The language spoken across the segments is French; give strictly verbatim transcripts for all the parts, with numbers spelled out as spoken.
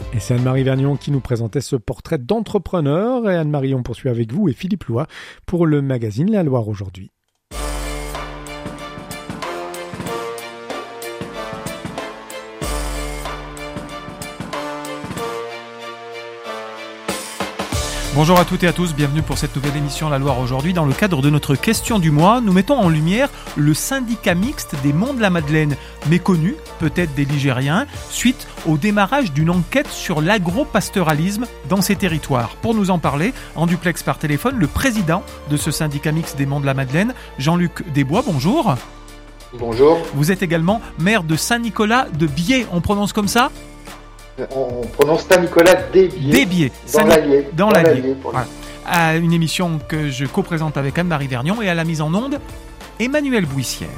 Et c'est Anne-Marie Vergnon qui nous présentait ce portrait d'entrepreneur. Et Anne-Marie, on poursuit avec vous et Philippe Loy pour le magazine La Loire aujourd'hui. Bonjour à toutes et à tous, bienvenue pour cette nouvelle émission La Loire aujourd'hui. Dans le cadre de notre question du mois, nous mettons en lumière le syndicat mixte des Monts de la Madeleine, méconnu peut-être des Ligériens, suite au démarrage d'une enquête sur l'agro-pastoralisme dans ces territoires. Pour nous en parler, en duplex par téléphone, le président de ce syndicat mixte des Monts de la Madeleine, Jean-Luc Desbois, bonjour. Bonjour. Vous êtes également maire de Saint-Nicolas de Bié, on prononce comme ça ? On prononce Saint-Nicolas d'Ébié. D'Ébié. Dans l'Allier. Dans l'Allier. Voilà. À une émission que je co-présente avec Anne-Marie Vergnon et à la mise en onde, Emmanuel Bouissière.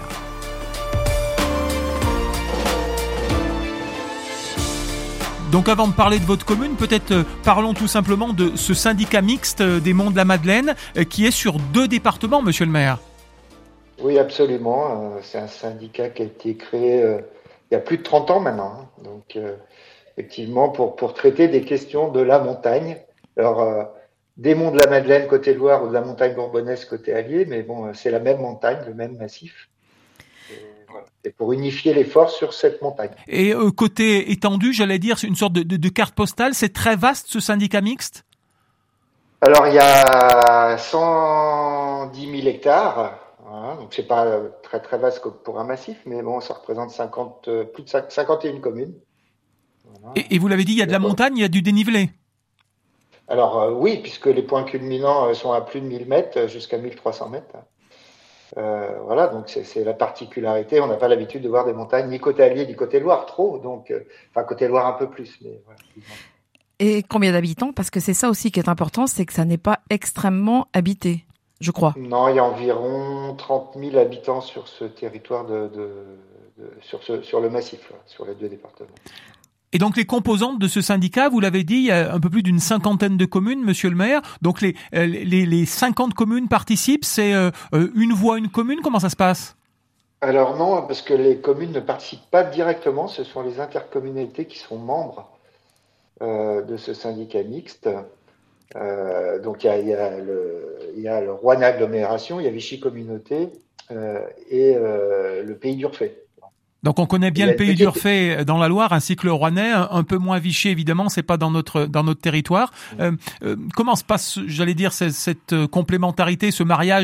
Donc avant de parler de votre commune, peut-être euh, parlons tout simplement de ce syndicat mixte des Monts de la Madeleine euh, qui est sur deux départements, monsieur le maire. Oui, absolument. Euh, c'est un syndicat qui a été créé euh, il y a plus de trente ans maintenant. Hein. Donc, euh, effectivement, pour, pour traiter des questions de la montagne. Alors, euh, des Monts de la Madeleine côté Loire ou de la montagne bourbonnaise côté Allier, mais bon, c'est la même montagne, le même massif. Et, voilà. Et pour unifier les forces sur cette montagne. Et euh, côté étendu, j'allais dire, c'est une sorte de, de, de carte postale. C'est très vaste ce syndicat mixte. Alors, il y a cent dix mille hectares. Voilà, donc c'est pas très très vaste pour un massif, mais bon, ça représente cinquante, plus de cinquante et une communes. Voilà. Et, et vous l'avez dit, il y a de la montagne, il y a du dénivelé. Alors euh, oui, puisque les points culminants sont à plus de mille mètres, jusqu'à mille trois cents mètres. Euh, voilà, donc c'est, c'est la particularité. On n'a pas l'habitude de voir des montagnes ni côté Allier ni côté Loire, trop. Donc, euh, enfin côté Loire un peu plus, mais voilà. Et combien d'habitants ? Parce que c'est ça aussi qui est important, c'est que ça n'est pas extrêmement habité, je crois. Non, il y a environ trente mille habitants sur ce territoire de, de, de sur ce sur le massif, là, sur les deux départements. Et donc les composantes de ce syndicat, vous l'avez dit, il y a un peu plus d'une cinquantaine de communes, monsieur le maire. Donc les les, les cinquante communes participent, c'est euh, une voix, une commune, comment ça se passe ? Alors non, parce que les communes ne participent pas directement, ce sont les intercommunalités qui sont membres euh, de ce syndicat mixte. Euh, donc il y a, il y a le il y a le Rouennais Agglomération, il y a Vichy Communauté euh, et euh, le Pays d'Urfé. Donc on connaît bien le Pays d'Urfé dans la Loire ainsi que le Rouennais, un, un peu moins Vichy évidemment, c'est pas dans notre dans notre territoire. Mmh. Euh, euh, comment se passe, j'allais dire, cette, cette complémentarité, ce mariage ?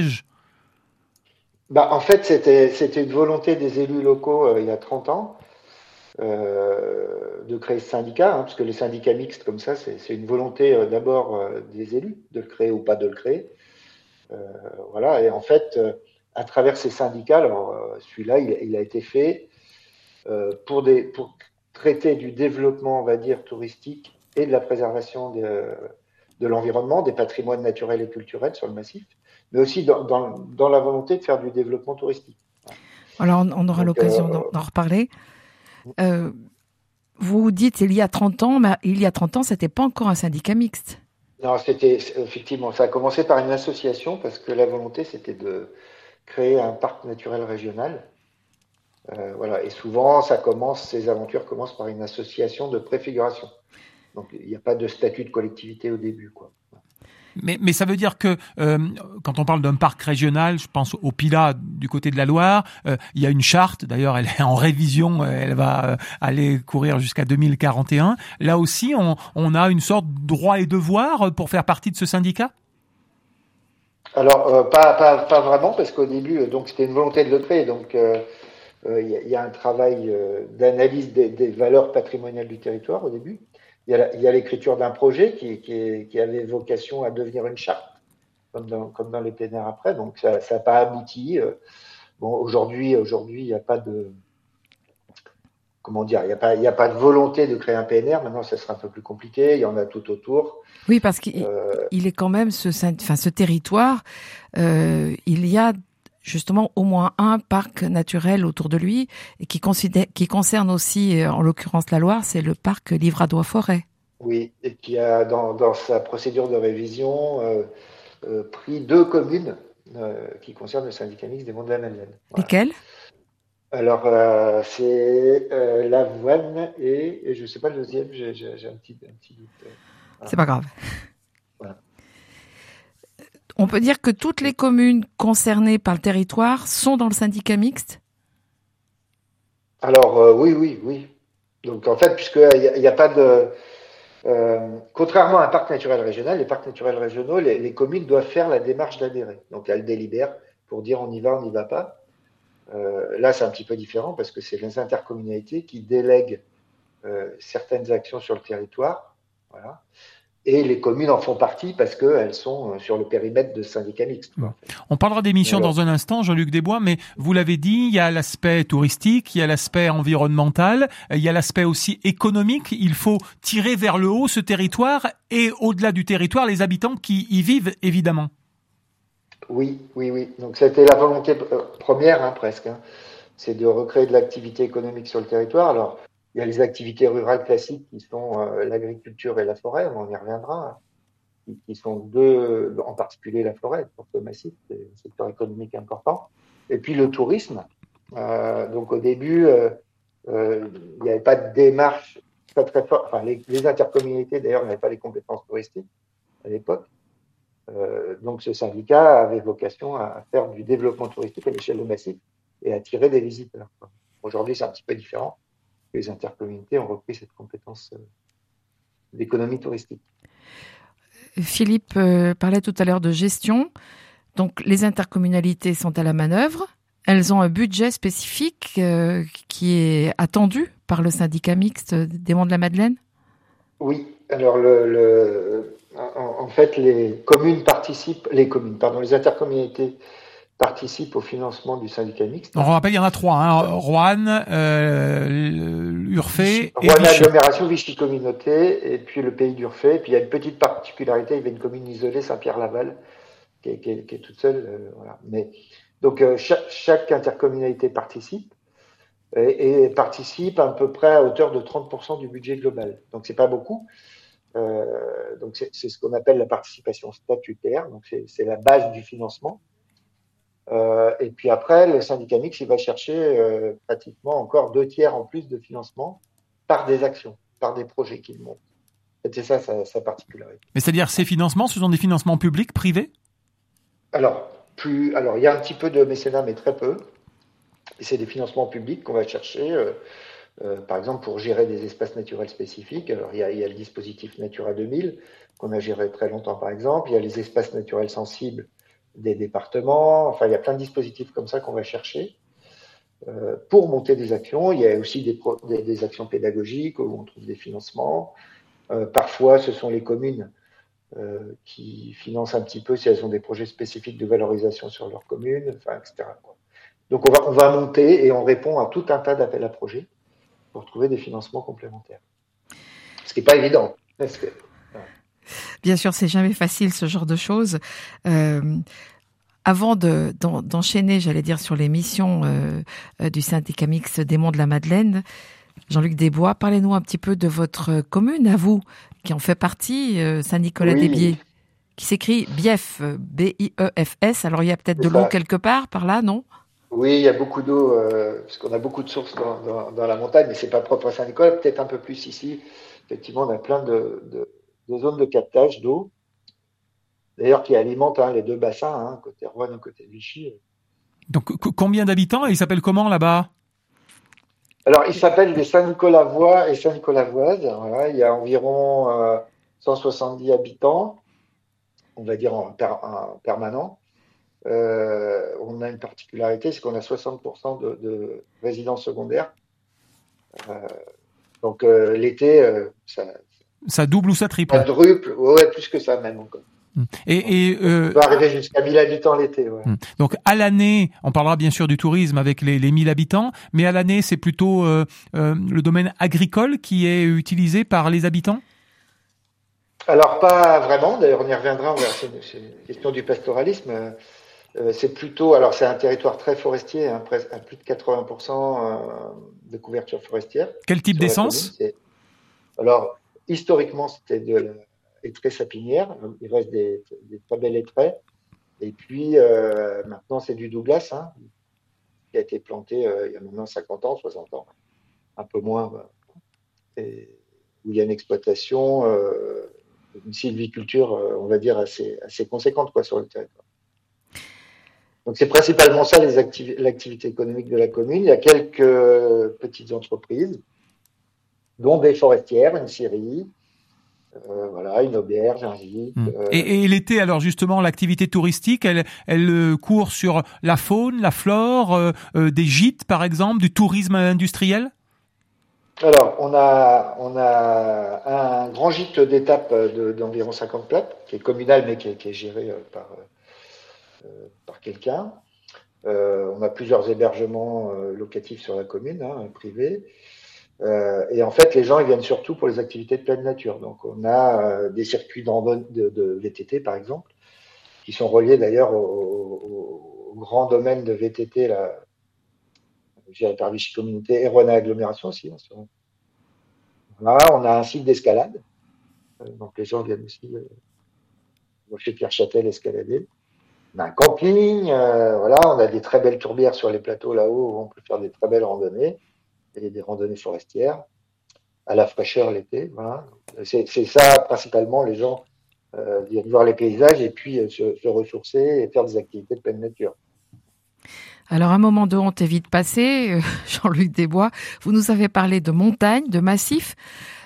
Bah en fait c'était c'était une volonté des élus locaux euh, il y a trente ans. Euh, de créer ce syndicat, hein, parce que les syndicats mixtes comme ça, c'est, c'est une volonté euh, d'abord euh, des élus de le créer ou pas de le créer. Euh, voilà, et en fait, euh, à travers ces syndicats, alors euh, celui-là, il, il a été fait euh, pour des pour traiter du développement, on va dire, touristique et de la préservation de, de l'environnement, des patrimoines naturels et culturels sur le massif, mais aussi dans, dans, dans la volonté de faire du développement touristique. Alors, on, on aura Donc, l'occasion euh, d'en, d'en reparler. Euh, vous dites il y a trente ans, mais il y a trente ans, c'était pas encore un syndicat mixte. Non, c'était effectivement, ça a commencé par une association parce que la volonté c'était de créer un parc naturel régional. Euh, voilà, et souvent ça commence, ces aventures commencent par une association de préfiguration. Donc il n'y a pas de statut de collectivité au début, quoi. Mais, mais ça veut dire que euh, quand on parle d'un parc régional, je pense au Pilat du côté de la Loire, euh, il y a une charte, d'ailleurs elle est en révision, elle va aller courir jusqu'à deux mille quarante et un. Là aussi, on, on a une sorte de droit et devoir pour faire partie de ce syndicat ? Alors, euh, pas, pas, pas vraiment, parce qu'au début, donc c'était une volonté de le créer, donc il euh, euh, y, y a un travail euh, d'analyse des, des valeurs patrimoniales du territoire au début. Il y, a, il y a l'écriture d'un projet qui, qui, qui avait vocation à devenir une charte, comme dans, comme dans les plénaires après. Donc, ça n'a pas abouti. Bon, aujourd'hui, aujourd'hui, il n'y a pas de, comment dire, il n'y a pas, il n'y a pas de volonté de créer un P N R. Maintenant, ça sera un peu plus compliqué. Il y en a tout autour. Oui, parce qu'il euh, il est quand même ce, enfin, ce territoire. Euh, il y a justement au moins un parc naturel autour de lui et qui, considère, qui concerne aussi, en l'occurrence la Loire, c'est le parc Livradois-Forêt. Oui, et qui a dans, dans sa procédure de révision euh, euh, pris deux communes euh, qui concernent le syndicat mixte des Monts de la Madeleine. Voilà. Lesquelles ? Alors, euh, c'est euh, l'avoine et, et je ne sais pas le deuxième, j'ai, j'ai, j'ai un, petit, un petit doute. Voilà. C'est pas grave. Voilà. On peut dire que toutes les communes concernées par le territoire sont dans le syndicat mixte ? Alors, euh, oui, oui, oui. Donc, en fait, puisqu'il n'y a, y a pas de... Euh, contrairement à un parc naturel régional, les parcs naturels régionaux, les, les communes doivent faire la démarche d'adhérer. Donc, elles délibèrent pour dire on y va, on n'y va pas. Euh, là, c'est un petit peu différent parce que c'est les intercommunalités qui délèguent euh, certaines actions sur le territoire. Voilà. Et les communes en font partie parce qu'elles sont sur le périmètre de syndicats mixtes. Bon. On parlera des missions alors, dans un instant, Jean-Luc Desbois, mais vous l'avez dit, il y a l'aspect touristique, il y a l'aspect environnemental, il y a l'aspect aussi économique. Il faut tirer vers le haut ce territoire et au-delà du territoire, les habitants qui y vivent, évidemment. Oui, oui, oui. Donc c'était la volonté première, hein, presque. Hein. C'est de recréer de l'activité économique sur le territoire. Alors, il y a les activités rurales classiques qui sont euh, l'agriculture et la forêt, on y reviendra, hein, qui sont deux, en particulier la forêt, pour le massif, c'est un secteur économique important. Et puis le tourisme. Euh, donc au début, euh, euh, il n'y avait pas de démarche très très forte. Enfin, les, les intercommunalités d'ailleurs n'avaient pas les compétences touristiques à l'époque. Euh, donc ce syndicat avait vocation à faire du développement touristique à l'échelle de massif et à attirer des visiteurs. Aujourd'hui, c'est un petit peu différent. Les intercommunalités ont repris cette compétence d'économie touristique. Philippe euh, parlait tout à l'heure de gestion. Donc, les intercommunalités sont à la manœuvre. Elles ont un budget spécifique euh, qui est attendu par le syndicat mixte des Monts de la Madeleine ? Oui. Alors, le, le, en, en fait, les communes participent, les communes, pardon, les intercommunalités participent au financement du syndicat mixte. On rappelle, il y en a trois, hein, Roanne, euh, Urfé et Roanne Vichy. agglomération, Vichy communauté, et puis le pays d'Urfé. Et puis il y a une petite particularité, il y a une commune isolée, Saint-Pierre-Laval, qui est, qui est, qui est toute seule. Euh, voilà. Mais, donc euh, chaque, chaque intercommunalité participe, et, et participe à peu près à hauteur de trente pour cent du budget global. Donc c'est pas beaucoup. Euh, donc c'est, c'est ce qu'on appelle la participation statutaire, donc c'est, c'est la base du financement. Euh, et puis après, le syndicat mixte, il va chercher euh, pratiquement encore deux tiers en plus de financement par des actions, par des projets qu'il monte. Et c'est ça sa, sa particularité. Mais c'est-à-dire ces financements, ce sont des financements publics, privés ? Alors, plus, alors il y a un petit peu de mécénat, mais très peu. Et c'est des financements publics qu'on va chercher, euh, euh, par exemple pour gérer des espaces naturels spécifiques. Alors il y a, il y a le dispositif Natura deux mille qu'on a géré très longtemps, par exemple. Il y a les espaces naturels sensibles des départements. Enfin, il y a plein de dispositifs comme ça qu'on va chercher euh, pour monter des actions. Il y a aussi des, pro, des, des actions pédagogiques où on trouve des financements. Euh, parfois, ce sont les communes euh, qui financent un petit peu si elles ont des projets spécifiques de valorisation sur leur commune, enfin, et cetera. Donc, on va, on va monter et on répond à tout un tas d'appels à projets pour trouver des financements complémentaires. Ce qui n'est pas évident. Parce que, voilà. Bien sûr, c'est jamais facile ce genre de choses. Euh, avant de, d'en, d'enchaîner, j'allais dire, sur les missions euh, du syndicat mixte des Monts de la Madeleine, Jean-Luc Desbois, parlez-nous un petit peu de votre commune, à vous, qui en fait partie, euh, Saint-Nicolas-des-Biais, oui. Qui s'écrit Bief, B I E F S. Alors, il y a peut-être c'est de ça. L'eau quelque part, par là, non ? Oui, il y a beaucoup d'eau, euh, parce qu'on a beaucoup de sources dans, dans, dans la montagne, mais c'est pas propre à Saint-Nicolas, peut-être un peu plus ici. Effectivement, on a plein de, de, de zones de captage d'eau, d'ailleurs qui alimentent hein, les deux bassins, hein, côté Roanne et côté Vichy. Donc, c- combien d'habitants et ils s'appellent comment là-bas ? Alors, ils s'appellent les Saint-Nicolavois et Saint-Nicolavoises. Voilà, il y a environ euh, cent soixante-dix habitants, on va dire en, per, en permanent. Euh, on a une particularité, c'est qu'on a soixante pour cent de, de résidences secondaires. Euh, donc euh, l'été, euh, ça, ça double ou ça triple. Ça quadruple, ouais, plus que ça même encore. Et, et euh, on peut arriver jusqu'à mille habitants l'été. Ouais. Donc à l'année, on parlera bien sûr du tourisme avec les, les mille habitants, mais à l'année, c'est plutôt euh, euh, le domaine agricole qui est utilisé par les habitants ? Alors pas vraiment, d'ailleurs on y reviendra, c'est une, c'est une question du pastoralisme. Euh, c'est plutôt, alors c'est un territoire très forestier, hein, presque à plus de quatre-vingts pour cent de couverture forestière. Quel type d'essence ? Alors historiquement c'était de la hêtraie sapinière, il reste des, des très belles hêtraies. Et puis euh, maintenant c'est du Douglas, hein, qui a été planté euh, il y a maintenant cinquante ans, soixante ans, un peu moins, bah, et où il y a une exploitation, euh, une sylviculture, euh, on va dire, assez, assez conséquente quoi, sur le territoire. Donc c'est principalement ça les activi- l'activité économique de la commune. Il y a quelques petites entreprises, dont des forestières, une scierie, euh, voilà, une auberge, un gîte. Mmh. Euh... Et, et l'été, alors justement, l'activité touristique, elle, elle euh, court sur la faune, la flore, euh, euh, des gîtes par exemple, du tourisme industriel? Alors, on a, on a un grand gîte d'étape de, d'environ cinquante places, qui est communal mais qui est, qui est géré par, euh, par quelqu'un. Euh, on a plusieurs hébergements euh, locatifs sur la commune, hein, privés. Euh, et en fait, les gens ils viennent surtout pour les activités de pleine nature. Donc, on a euh, des circuits de, de, de V T T, par exemple, qui sont reliés d'ailleurs au, au, au grand domaine de V T T, là, géré par Vichy Communauté et Rhône Agglomération aussi. Hein, sur... Là, on a un site d'escalade. Euh, donc, les gens viennent aussi euh, chez Pierre Châtel escalader. On a un camping, euh, voilà, on a des très belles tourbières sur les plateaux là-haut où on peut faire des très belles randonnées et des randonnées forestières à la fraîcheur l'été. Voilà. C'est, c'est ça principalement, les gens euh, viennent voir les paysages et puis euh, se, se ressourcer et faire des activités de pleine nature. Alors, un moment de honte est vite passé, Jean-Luc Desbois. Vous nous avez parlé de montagnes, de massifs.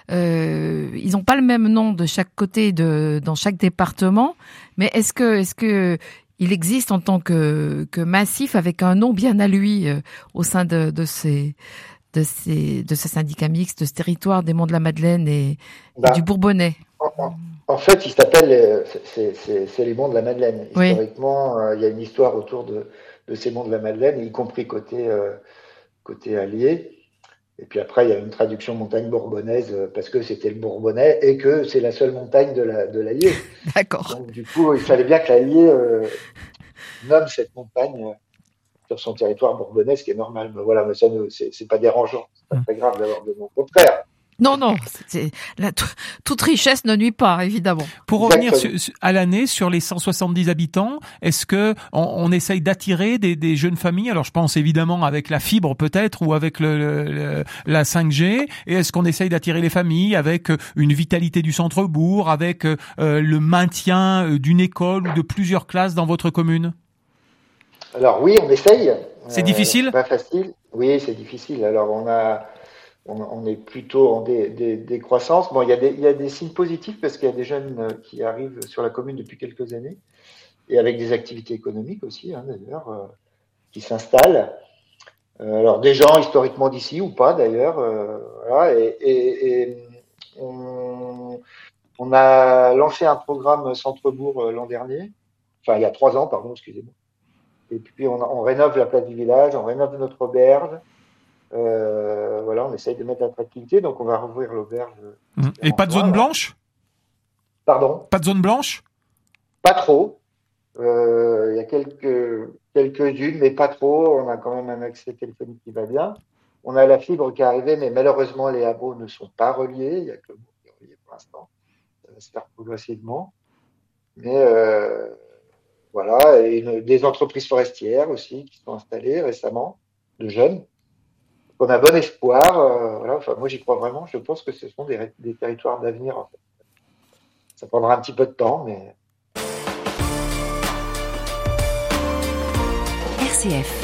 Euh, ils n'ont pas le même nom de chaque côté, de, dans chaque département. Mais est-ce que, est-ce que il existe en tant que, que massif avec un nom bien à lui euh, au sein de, de ces, de ces, de ce syndicat mixte, de ce territoire des Monts de la Madeleine et, bah, et du Bourbonnais? En, en, en fait, il s'appelle, c'est, c'est, c'est les Monts de la Madeleine. Oui. Historiquement, euh, il y a une histoire autour de, de ces Monts de la Madeleine, y compris côté, euh, côté allié. Et puis après, il y a une traduction montagne bourbonnaise parce que c'était le Bourbonnais et que c'est la seule montagne de, la, de l'Allier. D'accord. Donc du coup, il fallait bien que l'Allier euh, nomme cette montagne euh, sur son territoire bourbonnais, ce qui est normal. Mais voilà, mais ça, c'est, c'est pas dérangeant. C'est pas très grave d'avoir de noms. Au contraire. Non, non, c'est, la, toute richesse ne nuit pas, évidemment. Pour revenir sur, à l'année, sur les cent soixante-dix habitants, est-ce que on, on essaye d'attirer des, des jeunes familles? Alors, je pense évidemment avec la fibre peut-être ou avec le, le, la cinq G. Et est-ce qu'on essaye d'attirer les familles avec une vitalité du centre-bourg, avec euh, le maintien d'une école ou de plusieurs classes dans votre commune? Alors oui, on essaye. C'est euh, difficile? C'est pas facile. Oui, c'est difficile. Alors, on a... On est plutôt en dé, dé, décroissance. Bon, il y a des, il y a des signes positifs parce qu'il y a des jeunes qui arrivent sur la commune depuis quelques années et avec des activités économiques aussi, hein, d'ailleurs, euh, qui s'installent. Euh, alors, des gens historiquement d'ici ou pas, d'ailleurs. Euh, voilà, et, et, et on, on a lancé un programme Centre-Bourg euh, l'an dernier, enfin, il y a trois ans, pardon, excusez-moi. Et puis, on, on rénove la place du village, on rénove notre auberge. Euh, voilà, on essaye de mettre l'attractivité, donc on va rouvrir l'auberge. Mmh. Et pas de zone blanche? Pardon? Pas de zone blanche? Pas trop. Il euh, y a quelques, quelques-unes, mais pas trop. On a quand même un accès téléphonique qui va bien. On a la fibre qui est arrivée, mais malheureusement, les hameaux ne sont pas reliés. Il n'y a que le mot qui est relié pour l'instant. Ça va se faire progressivement. Mais euh, voilà, et une, des entreprises forestières aussi qui sont installées récemment, de jeunes. On a bon espoir. Euh, voilà. Enfin, moi, j'y crois vraiment. Je pense que ce sont des, des territoires d'avenir. En fait. Ça prendra un petit peu de temps, mais. R C F.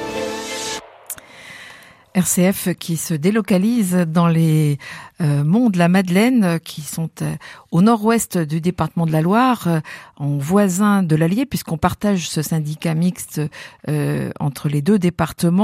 R C F qui se délocalise dans les euh, monts de la Madeleine qui sont euh, au nord-ouest du département de la Loire, euh, en voisin de l'Allier, puisqu'on partage ce syndicat mixte euh, entre les deux départements.